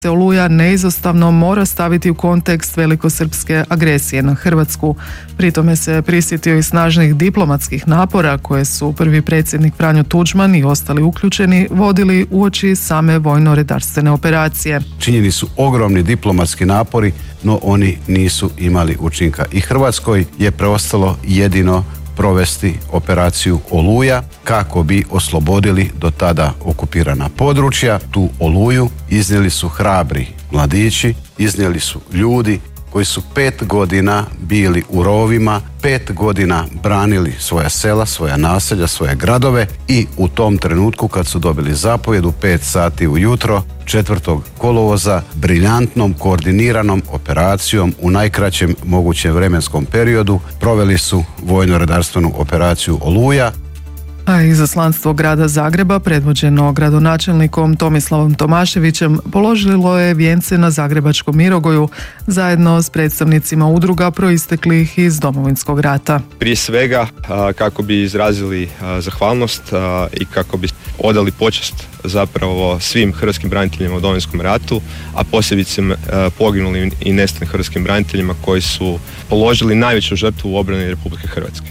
Oluja neizostavno mora staviti u kontekst velikosrpske agresije na Hrvatsku. Pri tome se prisjetio i snažnih diplomatskih napora koje su prvi predsjednik Franjo Tuđman i ostali uključeni vodili uoči same vojno-redarstvene operacije. Činjeni su ogromni diplomatski napori, no oni nisu imali učinka. I Hrvatskoj je preostalo jedino provesti operaciju Oluja kako bi oslobodili do tada okupirana područja. Tu Oluju iznijeli su hrabri mladići, iznijeli su ljudi koji su 5 godina bili u rovima, 5 godina branili svoja sela, svoja naselja, svoje gradove i u tom trenutku kad su dobili zapovjed u 5 sati ujutro 4. kolovoza briljantnom koordiniranom operacijom u najkraćem mogućem vremenskom periodu proveli su vojno-redarstvenu operaciju Oluja. A izaslanstvo grada Zagreba, predvođeno gradonačelnikom Tomislavom Tomaševićem, položilo je vijence na Zagrebačkom Mirogoju zajedno s predstavnicima udruga proisteklih iz Domovinskog rata. Prije svega kako bi izrazili zahvalnost i kako bi odali počast zapravo svim hrvatskim braniteljima u Domovinskom ratu, a posebice poginulim i nestalim hrvatskim braniteljima koji su položili najveću žrtvu u obrani Republike Hrvatske.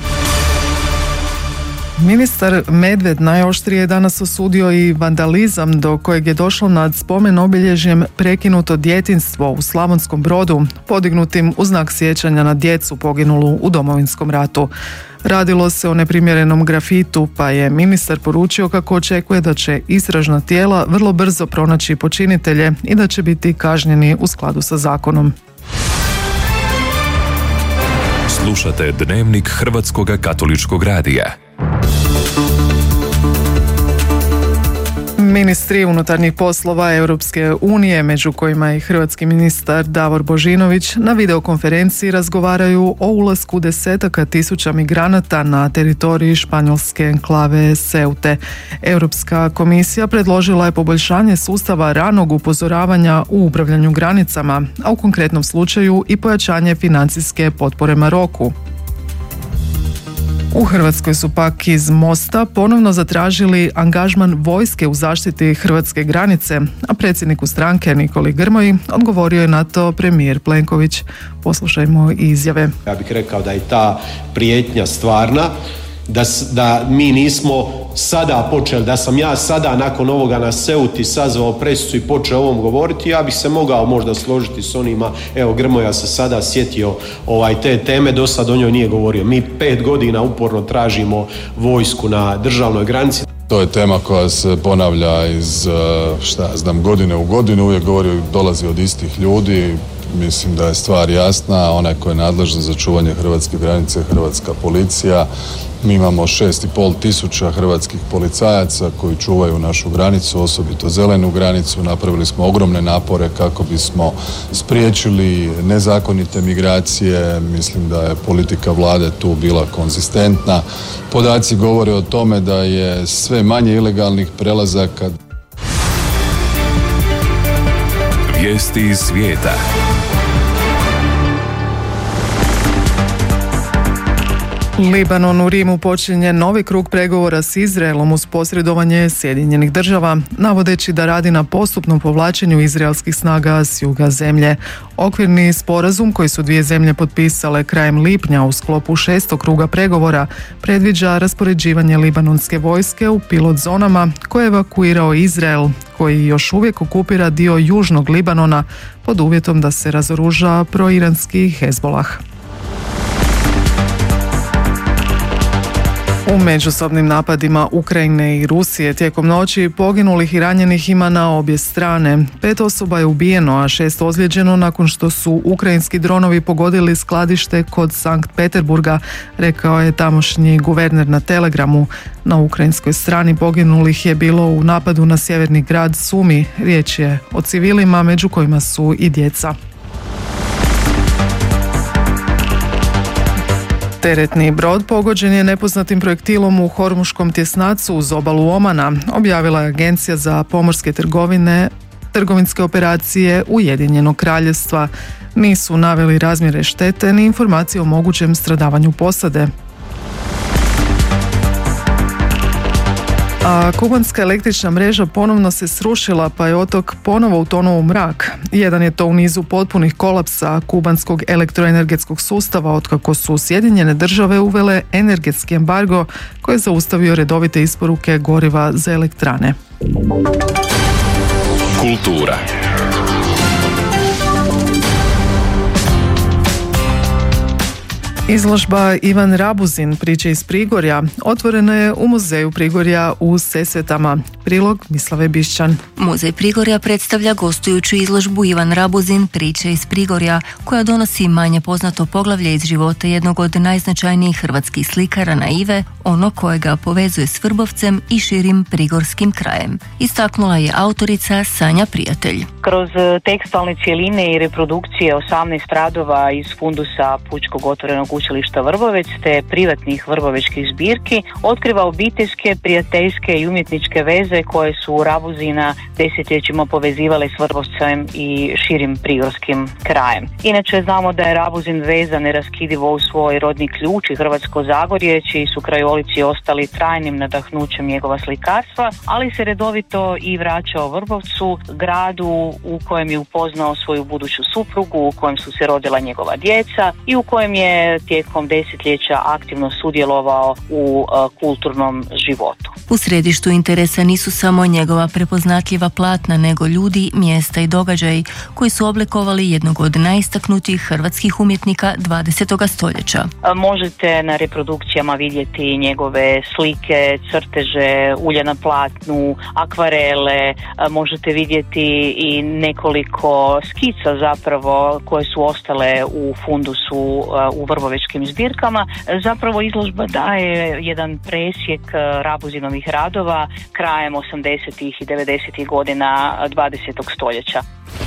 Ministar Medved najoštrije je danas osudio i vandalizam do kojeg je došlo nad spomen obilježjem Prekinuto djetinjstvo u Slavonskom Brodu, podignutim u znak sjećanja na djecu poginulu u Domovinskom ratu. Radilo se o neprimjerenom grafitu, pa je ministar poručio kako očekuje da će istražna tijela vrlo brzo pronaći počinitelje i da će biti kažnjeni u skladu sa zakonom. Slušate Dnevnik Hrvatskog katoličkog radija. Ministri unutarnjih poslova Europske unije, među kojima je hrvatski ministar Davor Božinović, na videokonferenciji razgovaraju o ulasku desetaka tisuća migranata na teritoriji španjolske enklave Ceute. Europska komisija predložila je poboljšanje sustava ranog upozoravanja u upravljanju granicama, a u konkretnom slučaju i pojačanje financijske potpore Maroku. U Hrvatskoj su pak iz Mosta ponovno zatražili angažman vojske u zaštiti hrvatske granice, a predsjedniku stranke Nikoli Grmoji odgovorio je na to premijer Plenković. Poslušajmo izjave. Ja bih rekao da je ta prijetnja stvarna, da mi nismo sada počeli, da sam ja sada nakon ovoga na Ceuti sazvao presicu i počeo o ovom govoriti, ja bih se mogao možda složiti s onima, evo Grmoja se sada sjetio te teme, do sad o njoj nije govorio. Mi 5 godina uporno tražimo vojsku na državnoj granici. To je tema koja se ponavlja iz, godine u godinu, uvijek dolazi od istih ljudi. Mislim da je stvar jasna, onaj koji je nadležan za čuvanje hrvatske granice, hrvatska policija. Mi imamo 6.500 hrvatskih policajaca koji čuvaju našu granicu, osobito zelenu granicu. Napravili smo ogromne napore kako bismo spriječili nezakonite migracije. Mislim da je politika vlade tu bila konzistentna. Podaci govore o tome da je sve manje ilegalnih prelazaka. Vijesti iz svijeta. Libanon u Rimu počinje novi krug pregovora s Izraelom uz posredovanje Sjedinjenih država, navodeći da radi na postupnom povlačenju izraelskih snaga s juga zemlje. Okvirni sporazum koji su dvije zemlje potpisale krajem lipnja u sklopu 6. kruga pregovora predviđa raspoređivanje libanonske vojske u pilot zonama koje je evakuirao Izrael, koji još uvijek okupira dio južnog Libanona pod uvjetom da se razoruža proiranski Hezbolah. U međusobnim napadima Ukrajine i Rusije tijekom noći poginulih i ranjenih ima na obje strane. 5 osoba je ubijeno, a 6 ozlijeđeno nakon što su ukrajinski dronovi pogodili skladište kod Sankt Peterburga, rekao je tamošnji guverner na Telegramu. Na ukrajinskoj strani poginulih je bilo u napadu na sjeverni grad Sumi. Riječ je o civilima, među kojima su i djeca. Teretni brod pogođen je nepoznatim projektilom u Hormuškom tjesnacu uz obalu Omana, objavila je Agencija za pomorske trgovinske operacije Ujedinjenog Kraljevstva. Nisu naveli razmjere štete ni informacije o mogućem stradavanju posade. A kubanska električna mreža ponovno se srušila, pa je otok ponovo utonuo u mrak. Jedan je to u nizu potpunih kolapsa kubanskog elektroenergetskog sustava otkako su Sjedinjene države uvele energetski embargo koji je zaustavio redovite isporuke goriva za elektrane. Kultura. Izložba Ivan Rabuzin, priče iz Prigorja, otvorena je u Muzeju Prigorja u Sesvetama. Prilog Mislave Bišćan. Muzej Prigorja predstavlja gostujuću izložbu Ivan Rabuzin, priče iz Prigorja, koja donosi manje poznato poglavlje iz života jednog od najznačajnijih hrvatskih slikara naive, ono koje ga povezuje s Vrbovcem i širim prigorskim krajem. Istaknula je autorica Sanja Prijatelj. Kroz tekstalne cjeline i reprodukcije 18 radova iz fundusa Pučkog otvorenog učilišta Vrbovec te privatnih vrbovečkih zbirki otkriva obiteljske, prijateljske i umjetničke veze koje su Rabuzina desetljećima povezivale s Vrbovcem i širim prigorskim krajem. Inače znamo da je Rabuzin vezan neraskidivo u svoj rodni ključ i Hrvatsko Zagorje, čiji su krajolici ostali trajnim nadahnućem njegova slikarstva, ali se redovito i vraćao Vrbovcu, gradu u kojem je upoznao svoju buduću suprugu, u kojem su se rodila njegova djeca i u kojem je tijekom desetljeća aktivno sudjelovao u kulturnom životu. U središtu interesa nisu samo njegova prepoznatljiva platna, nego ljudi, mjesta i događaji koji su oblikovali jednog od najistaknutijih hrvatskih umjetnika 20. stoljeća. Možete na reprodukcijama vidjeti njegove slike, crteže, ulja na platnu, akvarele, možete vidjeti i nekoliko skica zapravo koje su ostale u fundusu u vrbovečkim zbirkama. Zapravo izložba daje jedan presjek Rabuzinovih radova krajem 80. i 90. godina 20. stoljeća.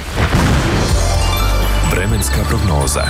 Vremenska prognoza.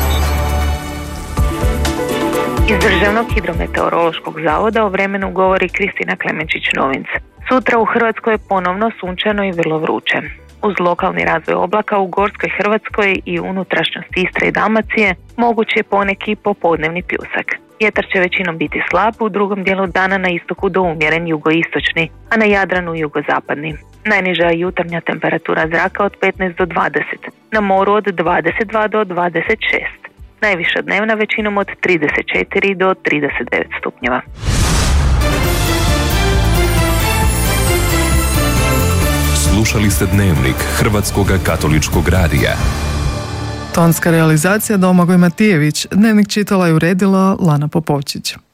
Iz Državnog hidrometeorološkog zavoda o vremenu govori Kristina Klemenčić-Novinc. Sutra u Hrvatskoj je ponovno sunčano i vrlo vruće. Uz lokalni razvoj oblaka u Gorskoj Hrvatskoj i unutrašnjosti Istre i Dalmacije moguć je poneki popodnevni pljusak. Vjetar će većinom biti slab, u drugom dijelu dana na istoku do umjeren jugoistočni, a na Jadranu jugozapadni. Najniža jutarnja temperatura zraka od 15 do 20, na moru od 22 do 26. Najviša dnevna većinom od 34 do 39 stupnjeva. Slušali ste Dnevnik Hrvatskog katoličkog radija. Tonska realizacija Domagoj Matijević. Dnevnik čitala i uredila Lana Popovčić.